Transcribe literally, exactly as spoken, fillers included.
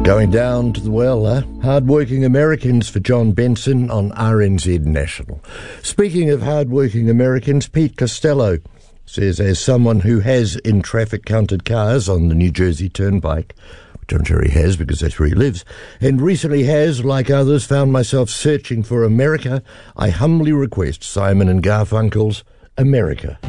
Going down to the well, huh? Hard-working Americans for John Benson on R N Z National. Speaking of hard-working Americans, Pete Costello says, as someone who has in-traffic counted cars on the New Jersey Turnpike, which I'm sure he has because that's where he lives, and recently has, like others, found myself searching for America, I humbly request Simon and Garfunkel's America.